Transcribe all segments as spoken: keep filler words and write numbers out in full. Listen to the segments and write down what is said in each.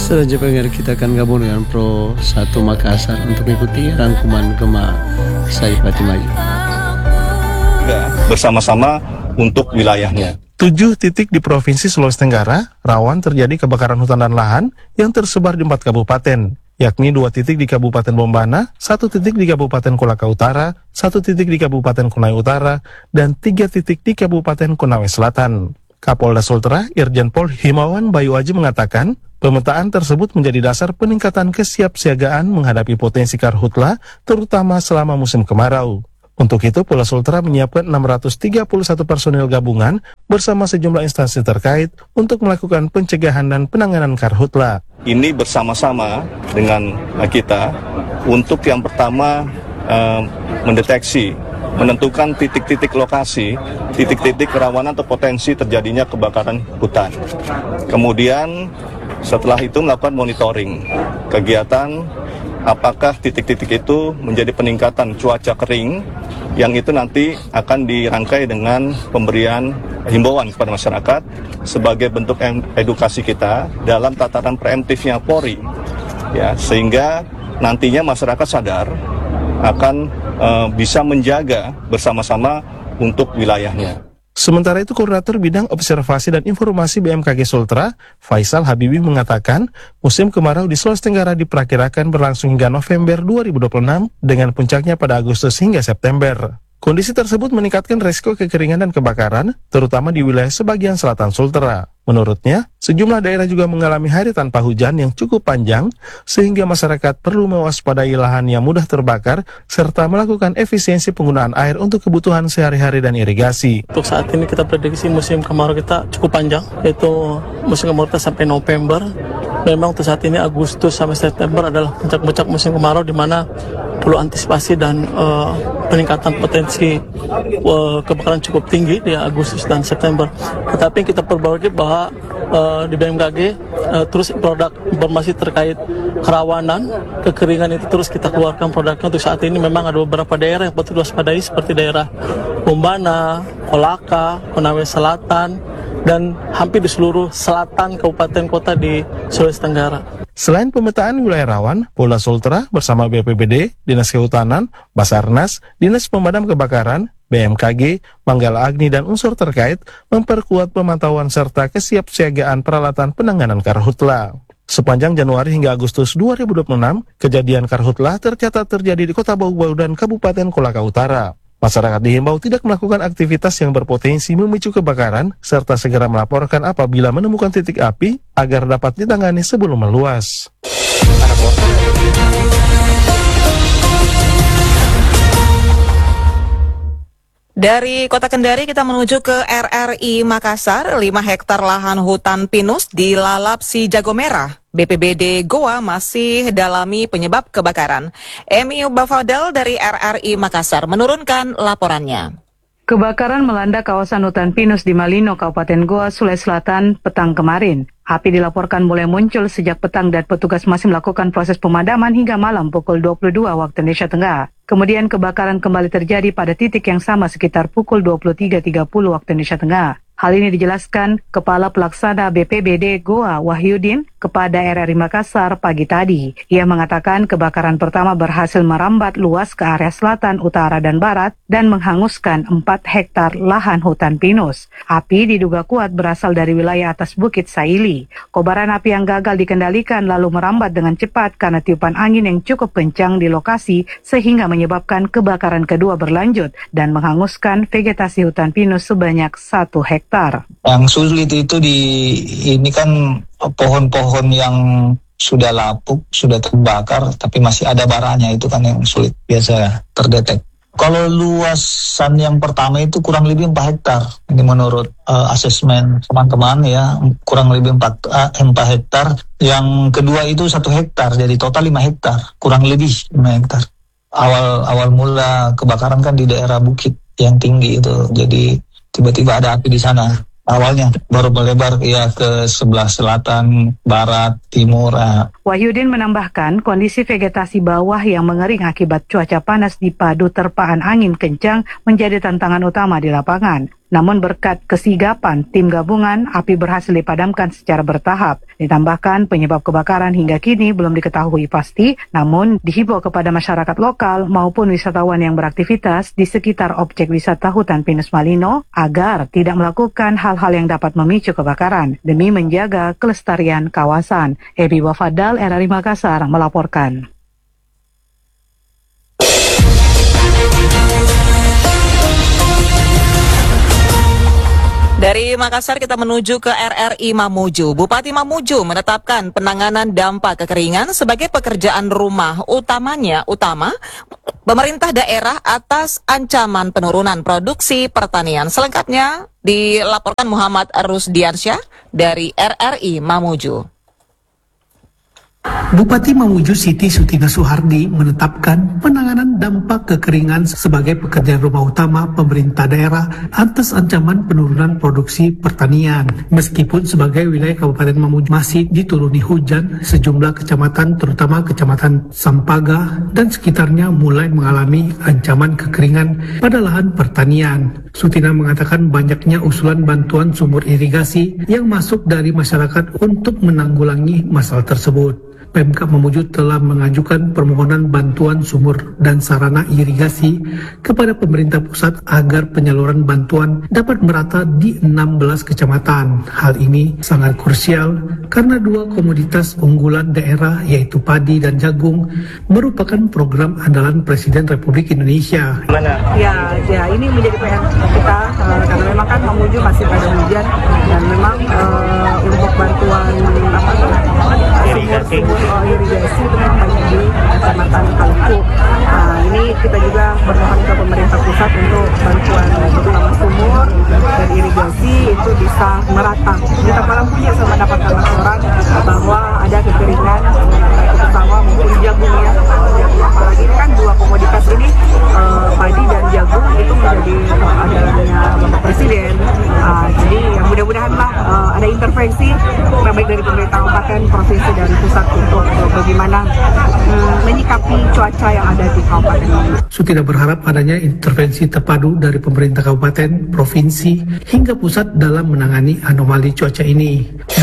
Saudara J P N R kita akan gabung dengan Pro satu Makassar untuk mengikuti rangkuman Gema Saipati Maju. Bersama-sama untuk wilayahnya. Tujuh titik di Provinsi Sulawesi Tenggara rawan terjadi kebakaran hutan dan lahan yang tersebar di empat kabupaten, yakni dua titik di Kabupaten Bombana, satu titik di Kabupaten Kolaka Utara, satu titik di Kabupaten Konawe Utara, dan tiga titik di Kabupaten Konawe Selatan. Kapolda Sultra, Irjen Pol Himawan Bayu Aji mengatakan, pemetaan tersebut menjadi dasar peningkatan kesiapsiagaan menghadapi potensi karhutla, terutama selama musim kemarau. Untuk itu, Polda Sultra menyiapkan enam ratus tiga puluh satu personil gabungan bersama sejumlah instansi terkait untuk melakukan pencegahan dan penanganan karhutla. Ini bersama-sama dengan kita untuk yang pertama eh, mendeteksi, menentukan titik-titik lokasi, titik-titik kerawanan atau potensi terjadinya kebakaran hutan. Kemudian setelah itu melakukan monitoring kegiatan, apakah titik-titik itu menjadi peningkatan cuaca kering, yang itu nanti akan dirangkai dengan pemberian himbauan kepada masyarakat sebagai bentuk edukasi kita dalam tataran preemptifnya Polri, ya, sehingga nantinya masyarakat sadar akan e, bisa menjaga bersama-sama untuk wilayahnya. Sementara itu, Koordinator Bidang Observasi dan Informasi B M K G Sultra, Faisal Habibi mengatakan, musim kemarau di Sulawesi Tenggara diperkirakan berlangsung hingga November dua ribu dua puluh enam dengan puncaknya pada Agustus hingga September. Kondisi tersebut meningkatkan risiko kekeringan dan kebakaran, terutama di wilayah sebagian selatan Sultra. Menurutnya, sejumlah daerah juga mengalami hari tanpa hujan yang cukup panjang, sehingga masyarakat perlu mewaspadai lahan yang mudah terbakar, serta melakukan efisiensi penggunaan air untuk kebutuhan sehari-hari dan irigasi. Untuk saat ini kita prediksi musim kemarau kita cukup panjang, yaitu musim kemarau kita sampai November. Memang untuk saat ini Agustus sampai September adalah puncak-puncak musim kemarau, di mana perlu antisipasi dan uh, peningkatan potensi uh, kebakaran cukup tinggi di Agustus dan September. Tetapi kita perbaiki bahwa uh, di B M K G uh, terus produk informasi terkait kerawanan, kekeringan itu terus kita keluarkan produknya. Untuk saat ini memang ada beberapa daerah yang patut diwaspadai seperti daerah Bombana, Kolaka, Konawe Selatan, dan hampir di seluruh selatan kabupaten kota di Sulawesi Tenggara. Selain pemetaan wilayah rawan, Polda Sultra bersama B P B D, Dinas Kehutanan, Basarnas, Dinas Pemadam Kebakaran, B M K G, Manggala Agni, dan unsur terkait memperkuat pemantauan serta kesiapsiagaan peralatan penanganan karhutla. Sepanjang Januari hingga Agustus dua ribu dua puluh enam, kejadian karhutla tercatat terjadi di Kota Bau-Bau dan Kabupaten Kolaka Utara. Masyarakat dihimbau tidak melakukan aktivitas yang berpotensi memicu kebakaran, serta segera melaporkan apabila menemukan titik api agar dapat ditangani sebelum meluas. Dari Kota Kendari kita menuju ke R R I Makassar. lima hektar lahan hutan pinus dilalap si jago merah. B P B D Goa masih dalami penyebab kebakaran. Emi Bafadel dari R R I Makassar menurunkan laporannya. Kebakaran melanda kawasan hutan pinus di Malino, Kabupaten Goa, Sulawesi Selatan petang kemarin. Api dilaporkan mulai muncul sejak petang dan petugas masih melakukan proses pemadaman hingga malam pukul dua puluh dua waktu Indonesia Tengah. Kemudian kebakaran kembali terjadi pada titik yang sama sekitar pukul dua puluh tiga tiga puluh waktu Indonesia Tengah. Hal ini dijelaskan Kepala Pelaksana B P B D Goa Wahyudin kepada R R I Makassar pagi tadi. Ia mengatakan kebakaran pertama berhasil merambat luas ke area selatan, utara, dan barat dan menghanguskan empat hektar lahan hutan pinus. Api diduga kuat berasal dari wilayah atas Bukit Saili. Kobaran api yang gagal dikendalikan lalu merambat dengan cepat karena tiupan angin yang cukup kencang di lokasi sehingga menyebabkan kebakaran kedua berlanjut dan menghanguskan vegetasi hutan pinus sebanyak satu hektar. Yang sulit itu di ini kan pohon-pohon yang sudah lapuk, sudah terbakar, tapi masih ada baranya, itu kan yang sulit biasa terdetek. Kalau luasan yang pertama itu kurang lebih empat hektar, ini menurut uh, asesmen teman-teman ya, kurang lebih empat, uh, empat hektar. Yang kedua itu satu hektar, jadi total lima hektar, kurang lebih lima hektar. Awal awal mula kebakaran kan di daerah bukit yang tinggi itu, jadi tiba-tiba ada api di sana. Awalnya baru melebar ya ke sebelah selatan, barat, timur. Ah. Wahyudin menambahkan kondisi vegetasi bawah yang mengering akibat cuaca panas dipadu terpaan angin kencang menjadi tantangan utama di lapangan. Namun berkat kesigapan tim gabungan, api berhasil dipadamkan secara bertahap. Ditambahkan penyebab kebakaran hingga kini belum diketahui pasti, namun dihimbau kepada masyarakat lokal maupun wisatawan yang beraktivitas di sekitar objek wisata Hutan Pinus Malino agar tidak melakukan hal-hal yang dapat memicu kebakaran demi menjaga kelestarian kawasan. Ebi Wafadal, R R I Makassar melaporkan. Dari Makassar kita menuju ke R R I Mamuju. Bupati Mamuju menetapkan penanganan dampak kekeringan sebagai pekerjaan rumah utamanya utama pemerintah daerah atas ancaman penurunan produksi pertanian. Selengkapnya dilaporkan Muhammad Rusdiansyah dari R R I Mamuju. Bupati Mamuju Siti Sutina Suhardi menetapkan penanganan dampak kekeringan sebagai pekerjaan rumah utama pemerintah daerah atas ancaman penurunan produksi pertanian. Meskipun sebagai wilayah Kabupaten Mamuju masih dituruni hujan, sejumlah kecamatan terutama Kecamatan Sampaga dan sekitarnya mulai mengalami ancaman kekeringan pada lahan pertanian. Sutina mengatakan banyaknya usulan bantuan sumur irigasi yang masuk dari masyarakat untuk menanggulangi masalah tersebut. Pemkab Mamuju telah mengajukan permohonan bantuan sumur dan sarana irigasi kepada pemerintah pusat agar penyaluran bantuan dapat merata di enam belas kecamatan. Hal ini sangat krusial karena dua komoditas unggulan daerah yaitu padi dan jagung merupakan program andalan Presiden Republik Indonesia. Ya, ya ini menjadi P R kita uh, karena memang kan Mamuju masih pada hujan dan memang uh, untuk bantuan apa sumur-sumur uh, irigasi itu memang banyak di Kecamatan Kalku. Nah, ini kita juga bermohon ke pemerintah pusat untuk bantuan terutama sumur dan irigasi itu bisa merata. Kita malam punya sama dapatkan laporan bahwa ada kekeringan terutama mungkin jagung ya. Apalagi ini kan dua komoditas ini uh, padi dan jagung itu menjadi andalannya Bapak Presiden. Uh, jadi ya mudah-mudahan lah uh, ada intervensi baik dari pemerintah kabupaten, provinsi dan pusat untuk uh, bagaimana um, menyikapi cuaca yang ada di kabupaten. Sutina berharap adanya intervensi terpadu dari pemerintah kabupaten, provinsi hingga pusat dalam menangani anomali cuaca ini.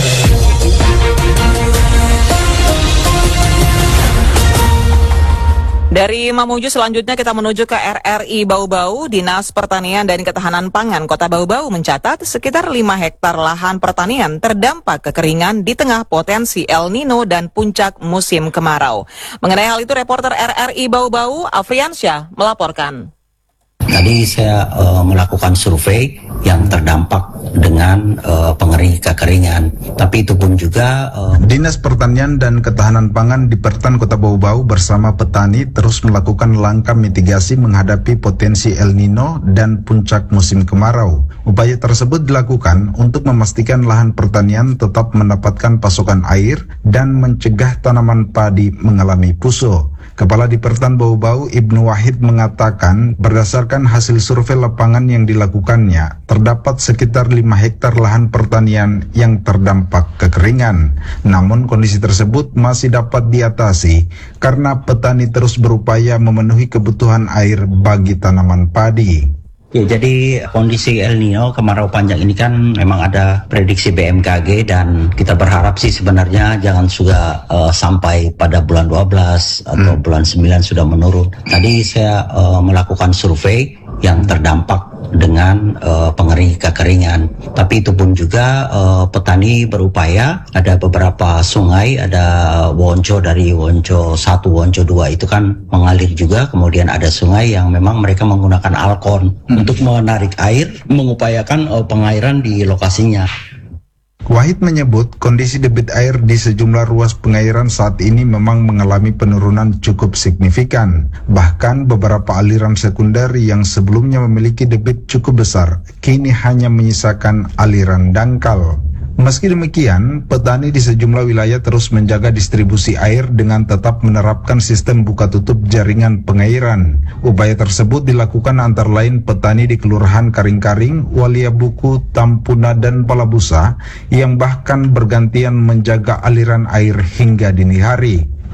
Dari Mamuju selanjutnya kita menuju ke R R I Bau-Bau. Dinas Pertanian dan Ketahanan Pangan Kota Bau-Bau mencatat sekitar lima hektar lahan pertanian terdampak kekeringan di tengah potensi El Nino dan puncak musim kemarau. Mengenai hal itu reporter R R I Bau-Bau Afriansyah melaporkan. Tadi saya uh, melakukan survei yang terdampak dengan uh, pengering kekeringan. Tapi itu pun juga uh... Dinas Pertanian dan Ketahanan Pangan di Pertan Kota Bau-Bau bersama petani terus melakukan langkah mitigasi menghadapi potensi El Nino dan puncak musim kemarau. Upaya tersebut dilakukan untuk memastikan lahan pertanian tetap mendapatkan pasokan air dan mencegah tanaman padi mengalami puso. Kepala di Pertan Bau-Bau Ibnu Wahid mengatakan berdasarkan hasil survei lapangan yang dilakukannya, terdapat sekitar lima hektar lahan pertanian yang terdampak kekeringan. Namun kondisi tersebut masih dapat diatasi karena petani terus berupaya memenuhi kebutuhan air bagi tanaman padi. Ya, jadi kondisi El Nino kemarau panjang ini kan memang ada prediksi B M K G dan kita berharap sih sebenarnya jangan sudah uh, sampai pada bulan dua belas atau hmm. bulan sembilan sudah menurun. Tadi saya uh, melakukan survei yang terdampak dengan uh, pengering kekeringan. Tapi itu pun juga uh, petani berupaya, ada beberapa sungai, ada Wonco dari Wonco satu, Wonco dua itu kan mengalir juga, kemudian ada sungai yang memang mereka menggunakan alkon hmm. untuk menarik air, mengupayakan uh, pengairan di lokasinya. Wahid menyebut kondisi debit air di sejumlah ruas pengairan saat ini memang mengalami penurunan cukup signifikan. Bahkan beberapa aliran sekunder yang sebelumnya memiliki debit cukup besar, kini hanya menyisakan aliran dangkal. Meski demikian, petani di sejumlah wilayah terus menjaga distribusi air dengan tetap menerapkan sistem buka tutup jaringan pengairan. Upaya tersebut dilakukan antara lain petani di Kelurahan Karing-Karing, Waliabuku, Tampuna, dan Palabusa yang bahkan bergantian menjaga aliran air hingga dini hari.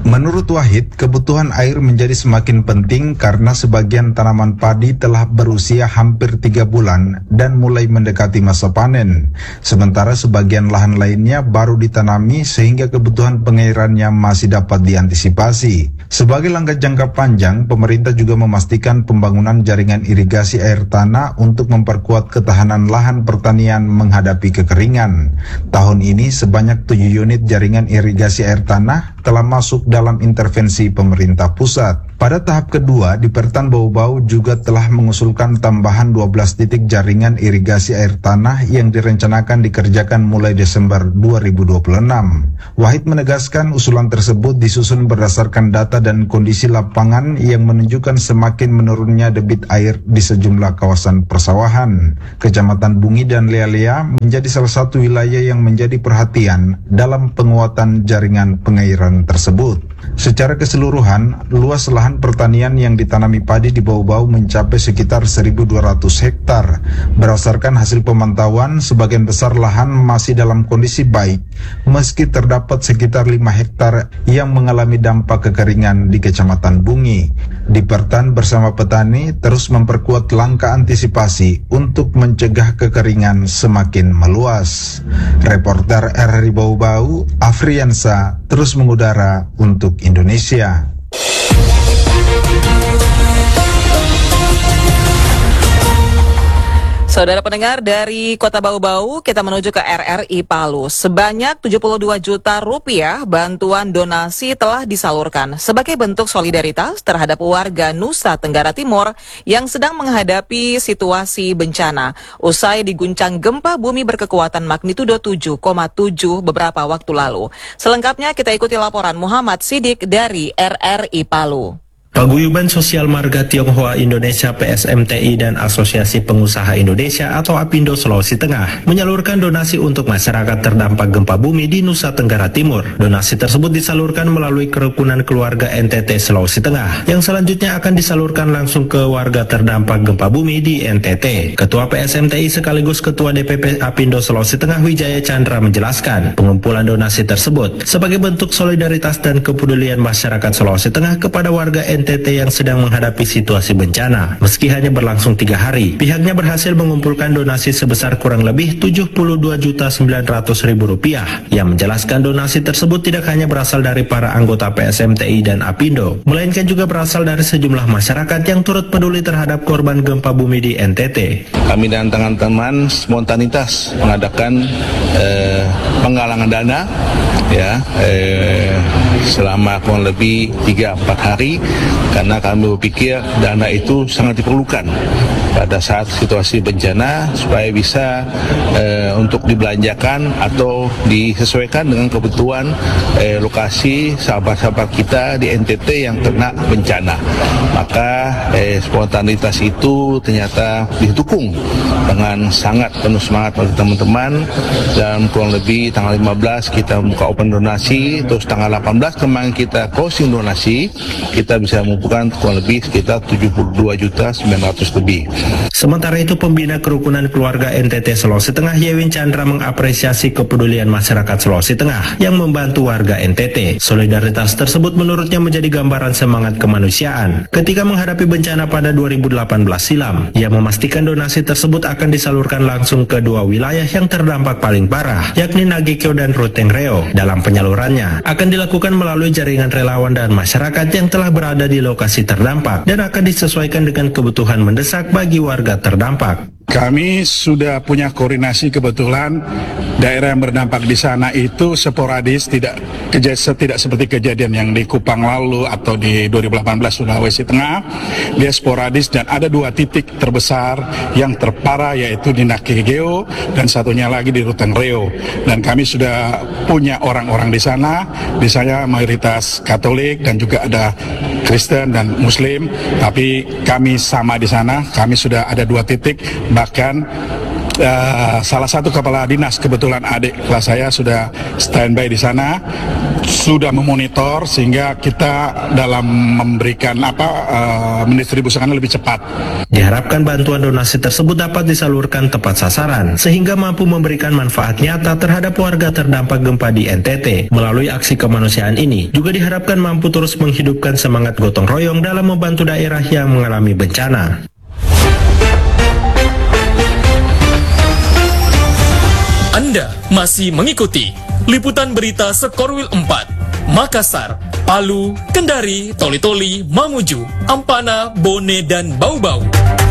Menurut Wahid, kebutuhan air menjadi semakin penting karena sebagian tanaman padi telah berusia hampir tiga bulan dan mulai mendekati masa panen. Sementara sebagian lahan lainnya baru ditanami sehingga kebutuhan pengairannya masih dapat diantisipasi. Sebagai langkah jangka panjang, pemerintah juga memastikan pembangunan jaringan irigasi air tanah untuk memperkuat ketahanan lahan pertanian menghadapi kekeringan. Tahun ini sebanyak tujuh unit jaringan irigasi air tanah telah masuk dalam intervensi pemerintah pusat. Pada tahap kedua, Dipertan Bau-Bau juga telah mengusulkan tambahan dua belas titik jaringan irigasi air tanah yang direncanakan dikerjakan mulai Desember dua ribu dua puluh enam. Wahid menegaskan usulan tersebut disusun berdasarkan data dan kondisi lapangan yang menunjukkan semakin menurunnya debit air di sejumlah kawasan persawahan. Kecamatan Bungi dan Lea-Lea menjadi salah satu wilayah yang menjadi perhatian dalam penguatan jaringan pengairan tersebut. Secara keseluruhan, luas lahan pertanian yang ditanami padi di Bau-Bau mencapai sekitar seribu dua ratus hektar. Berdasarkan hasil pemantauan, sebagian besar lahan masih dalam kondisi baik, meski terdapat sekitar lima hektar yang mengalami dampak kekeringan di Kecamatan Bungi. Dipertan bersama petani terus memperkuat langkah antisipasi untuk mencegah kekeringan semakin meluas. Reporter R R I Bau-Bau, Afriansa, terus mengudara untuk Indonesia. Saudara pendengar, dari Kota Bau-Bau kita menuju ke R R I Palu. Sebanyak tujuh puluh dua juta rupiah bantuan donasi telah disalurkan sebagai bentuk solidaritas terhadap warga Nusa Tenggara Timur yang sedang menghadapi situasi bencana usai diguncang gempa bumi berkekuatan magnitudo tujuh koma tujuh beberapa waktu lalu. Selengkapnya kita ikuti laporan Muhammad Sidik dari R R I Palu. Paguyuban Sosial Marga Tionghoa Indonesia P S M T I dan Asosiasi Pengusaha Indonesia atau APindo Sulawesi Tengah menyalurkan donasi untuk masyarakat terdampak gempa bumi di Nusa Tenggara Timur. Donasi tersebut disalurkan melalui kerukunan keluarga N T T Sulawesi Tengah yang selanjutnya akan disalurkan langsung ke warga terdampak gempa bumi di N T T. Ketua P S M T I sekaligus Ketua D P P APindo Sulawesi Tengah Wijaya Chandra menjelaskan pengumpulan donasi tersebut sebagai bentuk solidaritas dan kepedulian masyarakat Sulawesi Tengah kepada warga N T T yang sedang menghadapi situasi bencana. Meski hanya berlangsung tiga hari, pihaknya berhasil mengumpulkan donasi sebesar kurang lebih tujuh puluh dua juta sembilan ratus ribu rupiah. Yang menjelaskan donasi tersebut tidak hanya berasal dari para anggota P S M T I dan APindo, melainkan juga berasal dari sejumlah masyarakat yang turut peduli terhadap korban gempa bumi di N T T. Kami dan teman-teman spontanitas mengadakan eh, penggalangan dana ya eh, selama kurang lebih tiga empat hari karena kami berpikir dana itu sangat diperlukan pada saat situasi bencana supaya bisa eh, untuk dibelanjakan atau disesuaikan dengan kebutuhan eh, lokasi sahabat-sahabat kita di N T T yang kena bencana. Maka eh, spontanitas itu ternyata didukung dengan sangat penuh semangat oleh teman-teman, dan kurang lebih tanggal lima belas kita buka open donasi, terus tanggal delapan belas kemarin kita closing donasi, kita bisa mengumpulkan kurang lebih sekitar tujuh puluh dua juta sembilan ratus lebih. Sementara itu, pembina kerukunan keluarga N T T Sulawesi Tengah Yewin Chandra mengapresiasi kepedulian masyarakat Sulawesi Tengah yang membantu warga N T T. Solidaritas tersebut menurutnya menjadi gambaran semangat kemanusiaan ketika menghadapi bencana pada dua ribu delapan belas silam. Ia memastikan donasi tersebut akan disalurkan langsung ke dua wilayah yang terdampak paling parah, yakni Nagekeo dan Ruteng Reo. Dalam penyalurannya akan dilakukan melalui jaringan relawan dan masyarakat yang telah berada di lokasi terdampak dan akan disesuaikan dengan kebutuhan mendesak bagi warga terdampak. Kami sudah punya koordinasi, kebetulan daerah yang berdampak di sana itu sporadis, tidak kejadian, tidak seperti kejadian yang di Kupang lalu atau di dua ribu delapan belas Sulawesi Tengah. Dia sporadis dan ada dua titik terbesar yang terparah, yaitu di Nagekeo dan satunya lagi di Ruteng Reo. Dan kami sudah punya orang-orang di sana, di sana mayoritas Katolik dan juga ada Kristen dan Muslim, tapi kami sama di sana. Kami sudah ada dua titik. Bahkan uh, salah satu kepala dinas, kebetulan adik kelas saya sudah standby di sana, sudah memonitor sehingga kita dalam memberikan apa uh, mendistribusikannya lebih cepat. Diharapkan bantuan donasi tersebut dapat disalurkan tepat sasaran sehingga mampu memberikan manfaat nyata terhadap warga terdampak gempa di N T T. Melalui aksi kemanusiaan ini juga diharapkan mampu terus menghidupkan semangat gotong royong dalam membantu daerah yang mengalami bencana. Anda masih mengikuti liputan berita Sekorwil empat, Makassar, Palu, Kendari, Toli-Toli, Mamuju, Ampana, Bone, dan Bau-Bau.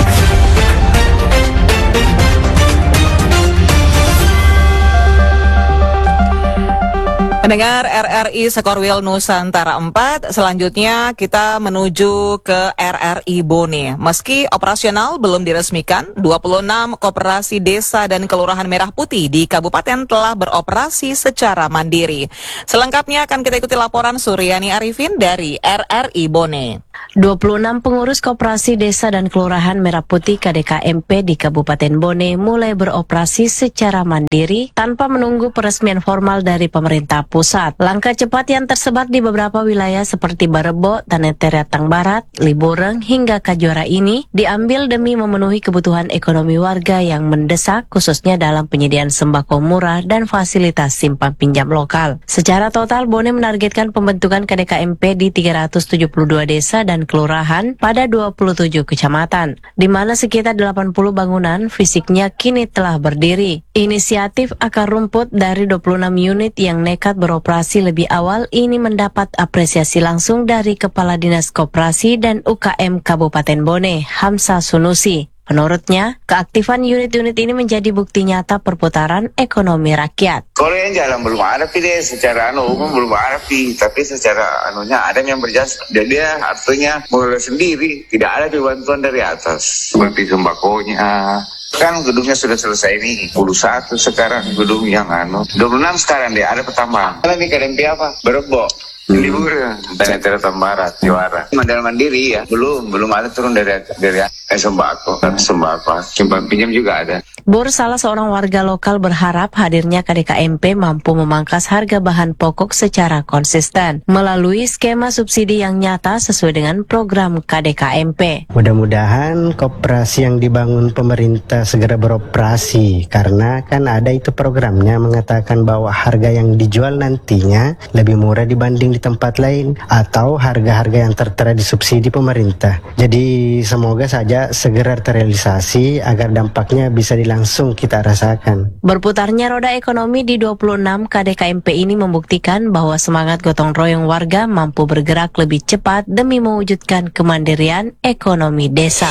Pendengar R R I Sekorwil Nusantara empat, selanjutnya kita menuju ke R R I Bone. Meski operasional belum diresmikan, dua puluh enam koperasi desa dan kelurahan Merah Putih di kabupaten telah beroperasi secara mandiri. Selengkapnya akan kita ikuti laporan Suryani Arifin dari R R I Bone. dua puluh enam pengurus koperasi desa dan kelurahan Merah Putih K D K M P di Kabupaten Bone mulai beroperasi secara mandiri tanpa menunggu peresmian formal dari pemerintah pusat. Langkah cepat yang tersebar di beberapa wilayah seperti Barebo, Taneteratang Barat, Libureng, hingga Kajuara ini diambil demi memenuhi kebutuhan ekonomi warga yang mendesak, khususnya dalam penyediaan sembako murah dan fasilitas simpan pinjam lokal. Secara total, Bone menargetkan pembentukan K D K M P di tiga ratus tujuh puluh dua desa dan kelurahan pada dua puluh tujuh kecamatan, di mana sekitar delapan puluh bangunan fisiknya kini telah berdiri. Inisiatif akar rumput dari dua puluh enam unit yang nekat beroperasi lebih awal ini mendapat apresiasi langsung dari Kepala Dinas Koperasi dan U K M Kabupaten Bone, Hamsa Sunusi. Menurutnya, keaktifan unit-unit ini menjadi bukti nyata perputaran ekonomi rakyat. Kalau yang jalan belum ada pi deh, secara anu umum belum ada pi, tapi secara anunya ada yang berjasa. Jadi dia artinya mulai sendiri, tidak ada bantuan dari atas. Seperti sembakonya. Kan gedungnya sudah selesai nih, dua puluh satu sekarang gedung yang anu. dua puluh enam sekarang deh, ada pertambahan. Ada nih K D M P apa? Barebo. Libureng, Taneteratang Barat, Juara. Mandal mandiri ya, belum belum ada turun dari dari eh, sembako, sembako, simpan pinjam juga ada. Bor, salah seorang warga lokal, berharap hadirnya K D K M P mampu memangkas harga bahan pokok secara konsisten melalui skema subsidi yang nyata sesuai dengan program K D K M P. Mudah-mudahan koperasi yang dibangun pemerintah segera beroperasi, karena kan ada itu programnya mengatakan bahwa harga yang dijual nantinya lebih murah dibanding di tempat lain atau harga-harga yang tertera di subsidi pemerintah. Jadi semoga saja segera terrealisasi agar dampaknya bisa langsung kita rasakan. Berputarnya roda ekonomi di dua puluh enam K D K M P ini membuktikan bahwa semangat gotong royong warga mampu bergerak lebih cepat demi mewujudkan kemandirian ekonomi desa.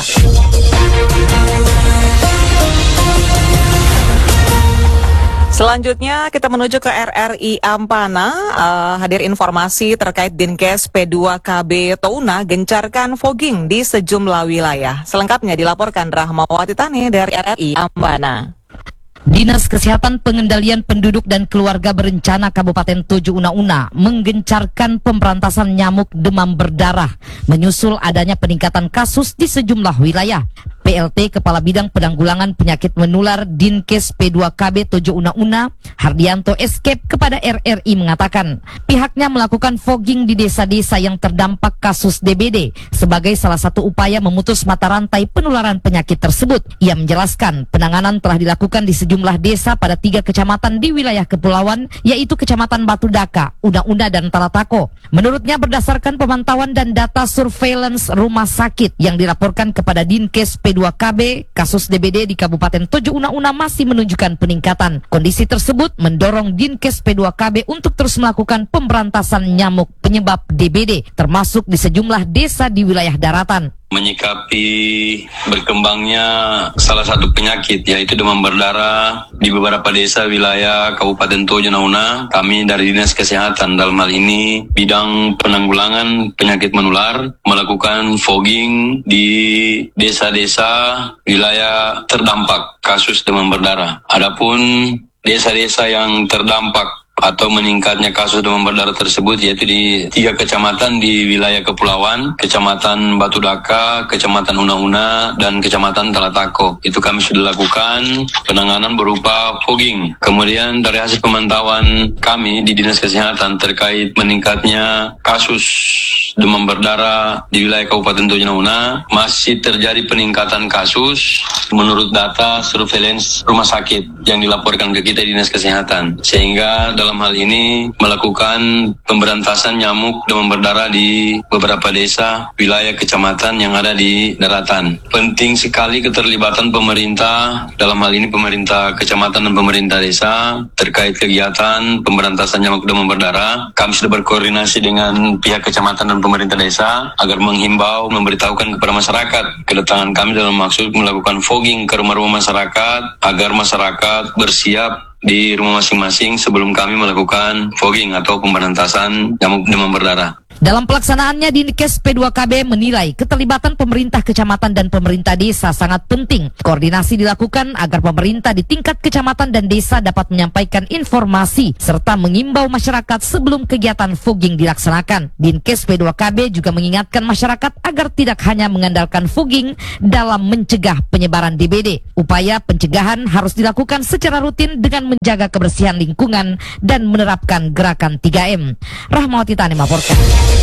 Selanjutnya kita menuju ke R R I Ampana. Uh, hadir informasi terkait Dinkes P dua K B Touna gencarkan fogging di sejumlah wilayah. Selengkapnya dilaporkan Rahmawati Tani dari R R I Ampana. Dinas Kesehatan Pengendalian Penduduk dan Keluarga Berencana Kabupaten Tojo Una-Una menggencarkan pemberantasan nyamuk demam berdarah menyusul adanya peningkatan kasus di sejumlah wilayah. P L T Kepala Bidang Penanggulangan Penyakit Menular Dinkes P dua K B Tojo Una-Una, Hardianto Escape, kepada R R I mengatakan pihaknya melakukan fogging di desa-desa yang terdampak kasus D B D sebagai salah satu upaya memutus mata rantai penularan penyakit tersebut. Ia menjelaskan penanganan telah dilakukan di sejumlah desa pada tiga kecamatan di wilayah kepulauan, yaitu Kecamatan Batu Daka, Una-Una, dan Talatako. Menurutnya berdasarkan pemantauan dan data surveillance rumah sakit yang dilaporkan kepada Dinkes P dua K B, kasus D B D di Kabupaten Tojo Una-Una masih menunjukkan peningkatan. Kondisi tersebut mendorong Dinkes P dua K B untuk terus melakukan pemberantasan nyamuk penyebab D B D, termasuk di sejumlah desa di wilayah daratan. Menyikapi berkembangnya salah satu penyakit yaitu demam berdarah di beberapa desa wilayah Kabupaten Tojo Una-Una, kami dari Dinas Kesehatan dalam hal ini bidang penanggulangan penyakit menular melakukan fogging di desa-desa wilayah terdampak kasus demam berdarah. Adapun desa-desa yang terdampak atau meningkatnya kasus demam berdarah tersebut, yaitu di tiga kecamatan di wilayah Kepulauan, Kecamatan Batu Daka, Kecamatan Una-Una, dan Kecamatan Talatako. Itu kami sudah lakukan penanganan berupa fogging. Kemudian dari hasil pemantauan kami di Dinas Kesehatan terkait meningkatnya kasus demam berdarah di wilayah Kabupaten Tojo Una, masih terjadi peningkatan kasus menurut data surveillance rumah sakit yang dilaporkan ke kita di Dinas Kesehatan. Sehingga dalam hal ini melakukan pemberantasan nyamuk demam berdarah di beberapa desa wilayah kecamatan yang ada di daratan. Penting sekali keterlibatan pemerintah, dalam hal ini pemerintah kecamatan dan pemerintah desa terkait kegiatan pemberantasan nyamuk demam berdarah. Kami sudah berkoordinasi dengan pihak kecamatan dan pemerintah desa agar menghimbau, memberitahukan kepada masyarakat kedatangan kami dalam maksud melakukan fogging ke rumah-rumah masyarakat agar masyarakat bersiap di rumah masing-masing sebelum kami melakukan fogging atau pemberantasan nyamuk demam berdarah. Dalam pelaksanaannya, Dinkes P dua K B menilai keterlibatan pemerintah kecamatan dan pemerintah desa sangat penting. Koordinasi dilakukan agar pemerintah di tingkat kecamatan dan desa dapat menyampaikan informasi serta mengimbau masyarakat sebelum kegiatan fogging dilaksanakan. Dinkes P dua K B juga mengingatkan masyarakat agar tidak hanya mengandalkan fogging dalam mencegah penyebaran D B D. Upaya pencegahan harus dilakukan secara rutin dengan menjaga kebersihan lingkungan dan menerapkan gerakan tiga M. Rahmawati Tani melaporkan.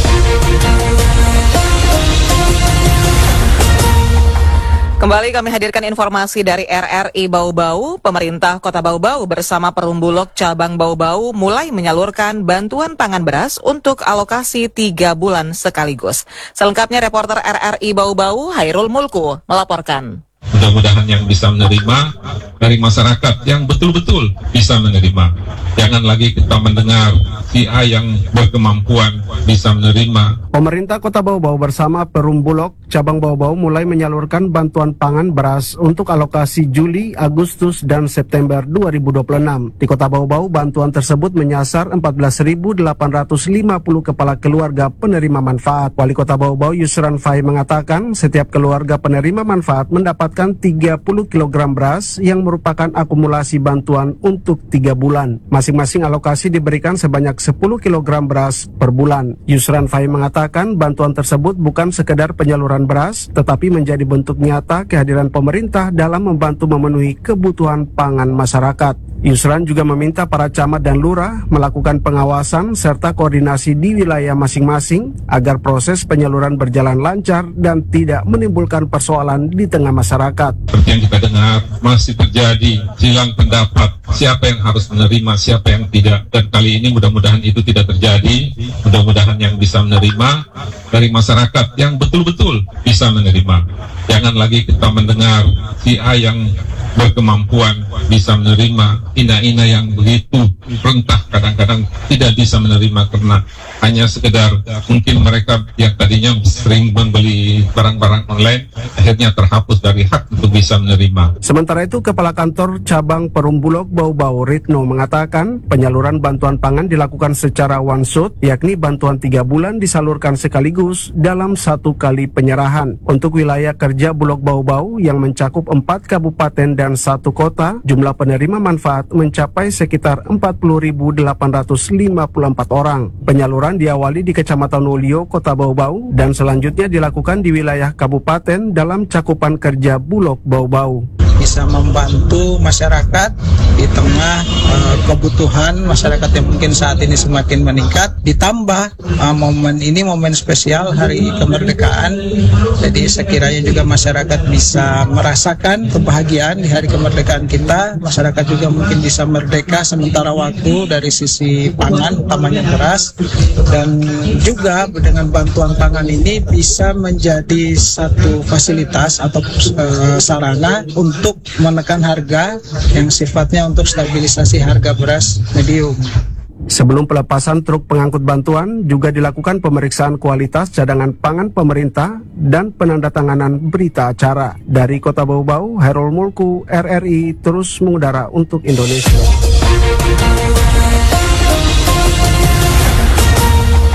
Kembali kami hadirkan informasi dari R R I Bau-Bau. Pemerintah Kota Bau-Bau bersama Perumbulok Cabang Bau-Bau mulai menyalurkan bantuan pangan beras untuk alokasi tiga bulan sekaligus. Selengkapnya reporter R R I Bau-Bau Hairul Mulku melaporkan. Mudah-mudahan yang bisa menerima dari masyarakat yang betul-betul bisa menerima. Jangan lagi kita mendengar si A yang berkemampuan bisa menerima. Pemerintah Kota Bau-Bau bersama Perumbulok Cabang Bau-Bau mulai menyalurkan bantuan pangan beras untuk alokasi Juli, Agustus, dan September dua ribu dua puluh enam. Di Kota Bau-Bau, bantuan tersebut menyasar empat belas ribu delapan ratus lima puluh kepala keluarga penerima manfaat. Wali Kota Bau-Bau Yusran Fahim mengatakan setiap keluarga penerima manfaat mendapatkan tiga puluh kilogram beras yang merupakan akumulasi bantuan untuk tiga bulan. Masing-masing alokasi diberikan sebanyak sepuluh kilogram beras per bulan. Yusran Fahim mengatakan bantuan tersebut bukan sekedar penyaluran beras, tetapi menjadi bentuk nyata kehadiran pemerintah dalam membantu memenuhi kebutuhan pangan masyarakat. Yusran juga meminta para camat dan lurah melakukan pengawasan serta koordinasi di wilayah masing-masing agar proses penyaluran berjalan lancar dan tidak menimbulkan persoalan di tengah masyarakat. Seperti yang kita dengar, masih terjadi silang pendapat siapa yang harus menerima, siapa yang tidak. Dan kali ini mudah-mudahan itu tidak terjadi. Mudah-mudahan yang bisa menerima dari masyarakat yang betul-betul bisa menerima. Jangan lagi kita mendengar si A yang berkemampuan bisa menerima, ina-ina yang begitu rentah kadang-kadang tidak bisa menerima karena hanya sekedar mungkin mereka yang tadinya sering membeli barang-barang online akhirnya terhapus dari hak untuk bisa menerima. Sementara itu, Kepala Kantor Cabang Perumbulok Bau-Bau Ritno mengatakan penyaluran bantuan pangan dilakukan secara one shot, yakni bantuan tiga bulan disalurkan sekaligus dalam satu kali penyerahan. Untuk wilayah kerja Bulog Bau-Bau yang mencakup empat kabupaten dan satu kota, jumlah penerima manfaat mencapai sekitar empat puluh ribu delapan ratus lima puluh empat orang. Penyaluran diawali di Kecamatan Ulio, Kota Bau-Bau, dan selanjutnya dilakukan di wilayah kabupaten dalam cakupan kerja Bulog Bau-Bau. Bisa membantu masyarakat di tengah uh, kebutuhan masyarakat yang mungkin saat ini semakin meningkat, ditambah uh, momen ini momen spesial Hari Kemerdekaan, jadi sekiranya juga masyarakat bisa merasakan kebahagiaan di Hari Kemerdekaan kita. Masyarakat juga mungkin bisa merdeka sementara waktu dari sisi pangan, utamanya beras, dan juga dengan bantuan pangan ini bisa menjadi satu fasilitas atau uh, sarana untuk menekan harga yang sifatnya untuk stabilisasi harga beras medium. Sebelum pelepasan truk pengangkut bantuan, juga dilakukan pemeriksaan kualitas cadangan pangan pemerintah dan penandatanganan berita acara. Dari Kota Bau-Bau, Hairul Mulku, R R I terus mengudara untuk Indonesia. Saudara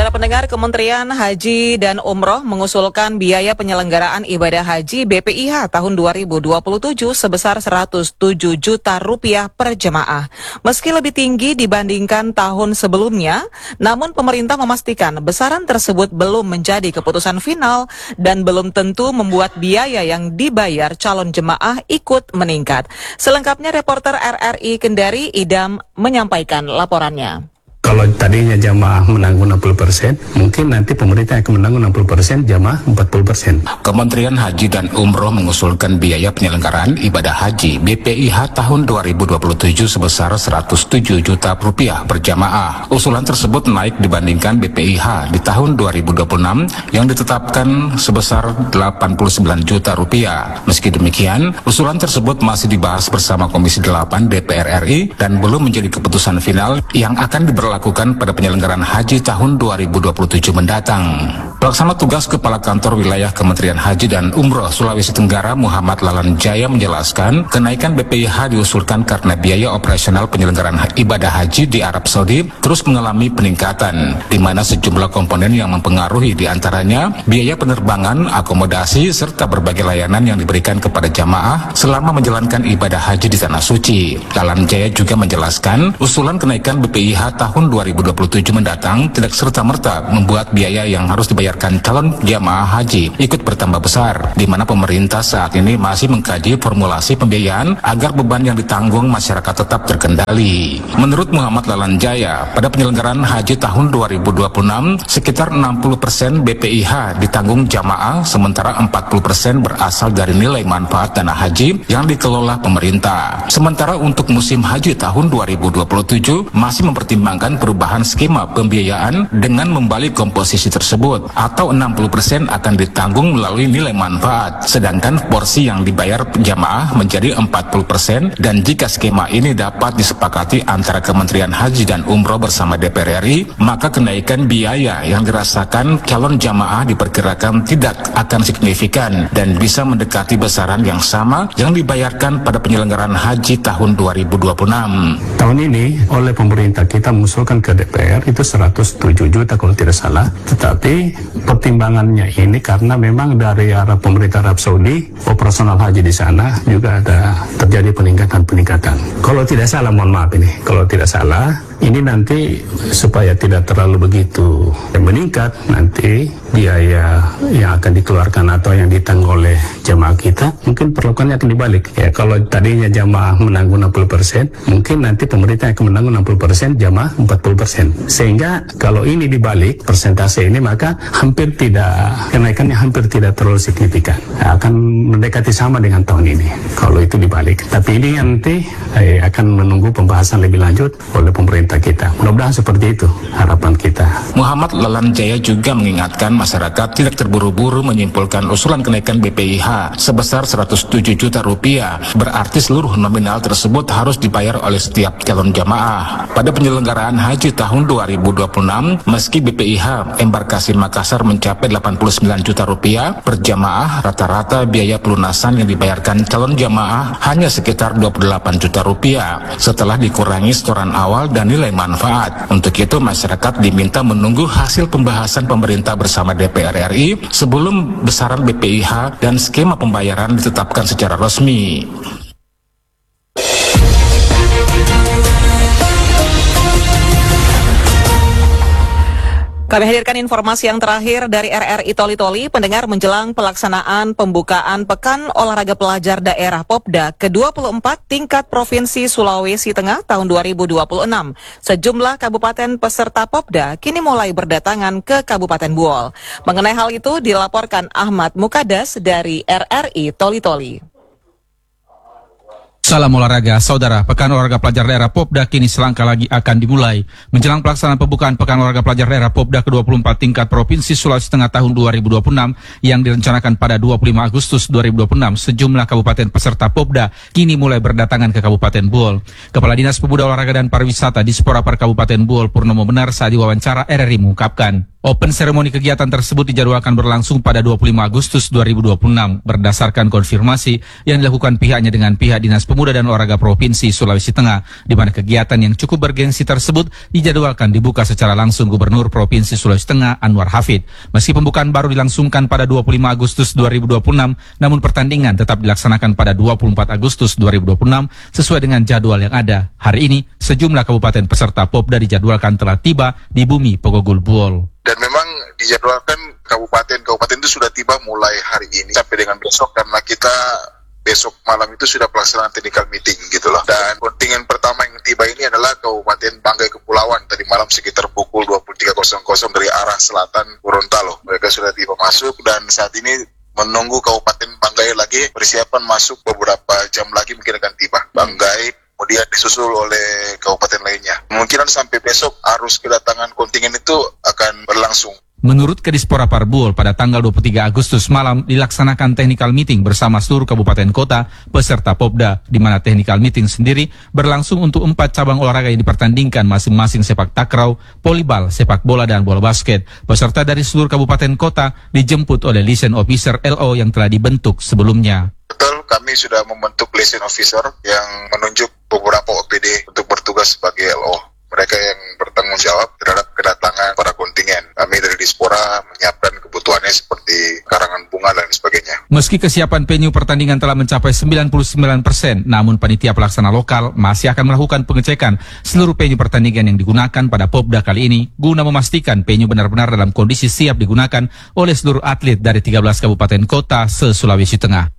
Para pendengar, Kementerian Haji dan Umroh mengusulkan biaya penyelenggaraan ibadah haji B P I H tahun dua ribu dua puluh tujuh sebesar seratus tujuh juta rupiah per jemaah. Meski lebih tinggi dibandingkan tahun sebelumnya, namun pemerintah memastikan besaran tersebut belum menjadi keputusan final dan belum tentu membuat biaya yang dibayar calon jemaah ikut meningkat. Selengkapnya reporter R R I Kendari Idam menyampaikan laporannya. Kalau tadinya jamaah menanggung enam puluh persen, mungkin nanti pemerintah akan menanggung enam puluh persen, jamaah empat puluh persen. Kementerian Haji dan Umroh mengusulkan biaya penyelenggaraan ibadah haji B P I H tahun dua ribu dua puluh tujuh sebesar seratus tujuh juta rupiah per jamaah. Usulan tersebut naik dibandingkan B P I H di tahun dua ribu dua puluh enam yang ditetapkan sebesar delapan puluh sembilan juta rupiah. Meski demikian, usulan tersebut masih dibahas bersama Komisi delapan D P R R I dan belum menjadi keputusan final yang akan diberlakukan lakukan pada penyelenggaraan haji tahun dua ribu dua puluh tujuh mendatang. Pelaksana tugas Kepala Kantor Wilayah Kementerian Haji dan Umroh Sulawesi Tenggara Muhammad Lalan Jaya menjelaskan, kenaikan B P I H diusulkan karena biaya operasional penyelenggaraan ibadah haji di Arab Saudi terus mengalami peningkatan, di mana sejumlah komponen yang mempengaruhi diantaranya biaya penerbangan, akomodasi, serta berbagai layanan yang diberikan kepada jamaah selama menjalankan ibadah haji di Tanah Suci. Lalan Jaya juga menjelaskan, usulan kenaikan B P I H tahun dua ribu dua puluh tujuh mendatang tidak serta-merta membuat biaya yang harus dibayarkan calon jamaah haji ikut bertambah besar, di mana pemerintah saat ini masih mengkaji formulasi pembiayaan agar beban yang ditanggung masyarakat tetap terkendali. Menurut Muhammad Lalan Jaya, pada penyelenggaraan haji tahun dua ribu dua puluh enam, sekitar enam puluh persen B P I H ditanggung jamaah, sementara empat puluh persen berasal dari nilai manfaat dana haji yang dikelola pemerintah. Sementara untuk musim haji tahun dua ribu dua puluh tujuh masih mempertimbangkan perubahan skema pembiayaan dengan membalik komposisi tersebut, atau enam puluh persen akan ditanggung melalui nilai manfaat, sedangkan porsi yang dibayar jamaah menjadi empat puluh persen, dan jika skema ini dapat disepakati antara Kementerian Haji dan Umroh bersama D P R R I, maka kenaikan biaya yang dirasakan calon jamaah diperkirakan tidak akan signifikan dan bisa mendekati besaran yang sama yang dibayarkan pada penyelenggaraan haji tahun dua ribu dua puluh enam. Tahun ini oleh pemerintah kita mengusulkan ke D P R itu seratus tujuh juta kalau tidak salah, tetapi pertimbangannya ini karena memang dari arah pemerintah Arab Saudi operasional haji di sana juga ada terjadi peningkatan-peningkatan. Kalau tidak salah, mohon maaf ini, kalau tidak salah ini nanti supaya tidak terlalu begitu meningkat, nanti biaya yang akan dikeluarkan atau yang ditanggung oleh jamaah kita mungkin perlakuannya akan dibalik. Ya, kalau tadinya jamaah menanggung enam puluh persen, mungkin nanti pemerintah akan menanggung enam puluh persen, jamaah empat puluh persen. Sehingga kalau ini dibalik persentase ini, maka hampir tidak, kenaikannya hampir tidak terlalu signifikan. Akan mendekati sama dengan tahun ini kalau itu dibalik. Tapi ini nanti eh, akan menunggu pembahasan lebih lanjut oleh pemerintah kita. Mudah-mudahan seperti itu harapan kita. Muhammad Lalan Jaya juga mengingatkan masyarakat tidak terburu-buru menyimpulkan usulan kenaikan B P I H sebesar seratus tujuh juta rupiah. Berarti seluruh nominal tersebut harus dibayar oleh setiap calon jamaah. Pada penyelenggaraan haji tahun dua ribu dua puluh enam, meski B P I H embarkasi Makassar mencapai delapan puluh sembilan juta rupiah per jamaah, rata-rata biaya pelunasan yang dibayarkan calon jamaah hanya sekitar dua puluh delapan juta rupiah setelah dikurangi setoran awal dan nilai manfaat. Untuk itu masyarakat diminta menunggu hasil pembahasan pemerintah bersama D P R R I sebelum besaran B P I H dan skema pembayaran ditetapkan secara resmi. Kami hadirkan informasi yang terakhir dari R R I Toli Toli, pendengar, menjelang pelaksanaan pembukaan Pekan Olahraga Pelajar Daerah Popda ke dua puluh empat tingkat Provinsi Sulawesi Tengah tahun dua ribu dua puluh enam. Sejumlah kabupaten peserta Popda kini mulai berdatangan ke Kabupaten Buol. Mengenai hal itu dilaporkan Ahmad Mukadas dari R R I Toli Toli. Salam olahraga, saudara. Pekan Olahraga Pelajar Daerah Popda kini selangkah lagi akan dimulai. Menjelang pelaksanaan pembukaan Pekan Olahraga Pelajar Daerah Popda ke dua puluh empat tingkat Provinsi Sulawesi Tengah tahun dua ribu dua puluh enam yang direncanakan pada dua puluh lima Agustus dua ribu dua puluh enam, sejumlah kabupaten peserta Popda kini mulai berdatangan ke Kabupaten Buol. Kepala Dinas Pemuda Olahraga dan Pariwisata Disporapar Kabupaten Buol, Purnomo Benar, saat diwawancara R R I mengungkapkan, Open seremoni kegiatan tersebut dijadwalkan berlangsung pada dua puluh lima Agustus dua ribu dua puluh enam berdasarkan konfirmasi yang dilakukan pihaknya dengan pihak Dinas Pemuda dan Olahraga Provinsi Sulawesi Tengah, di mana kegiatan yang cukup bergengsi tersebut dijadwalkan dibuka secara langsung Gubernur Provinsi Sulawesi Tengah Anwar Hafid. Meski pembukaan baru dilangsungkan pada dua puluh lima Agustus dua ribu dua puluh enam, namun pertandingan tetap dilaksanakan pada dua puluh empat Agustus dua ribu dua puluh enam sesuai dengan jadwal yang ada. Hari ini, sejumlah kabupaten peserta Popda dijadwalkan telah tiba di bumi Pogogul Buol. Dan memang dijadwalkan kabupaten-kabupaten itu sudah tiba mulai hari ini sampai dengan besok, karena kita besok malam itu sudah pelaksanaan technical meeting gitu loh. Dan kontingen pertama yang tiba ini adalah Kabupaten Banggai Kepulauan tadi malam sekitar pukul dua puluh tiga dari arah selatan Gorontalo. Mereka sudah tiba masuk dan saat ini menunggu Kabupaten Banggai lagi persiapan masuk beberapa jam lagi mungkin akan tiba. Banggai kemudian disusul oleh kabupaten lainnya. Kemungkinan sampai besok arus kedatangan kontingen itu akan berlangsung. Menurut Kadispora Parbuol, pada tanggal dua puluh tiga Agustus malam dilaksanakan technical meeting bersama seluruh kabupaten kota peserta Popda, di mana technical meeting sendiri berlangsung untuk empat cabang olahraga yang dipertandingkan masing-masing sepak takraw, volleyball, sepak bola, dan bola basket. Peserta dari seluruh kabupaten kota dijemput oleh liaison officer L O yang telah dibentuk sebelumnya. Betul, kami sudah membentuk liaison officer yang menunjuk beberapa O P D untuk bertugas sebagai L O. Mereka yang bertanggung jawab terhadap kedatangan para kontingen. Kami dari Dispora menyiapkan kebutuhannya seperti karangan bunga dan sebagainya. Meski kesiapan venue pertandingan telah mencapai sembilan puluh sembilan persen, namun panitia pelaksana lokal masih akan melakukan pengecekan seluruh venue pertandingan yang digunakan pada Popda kali ini guna memastikan venue benar-benar dalam kondisi siap digunakan oleh seluruh atlet dari tiga belas kabupaten kota se-Sulawesi Tengah.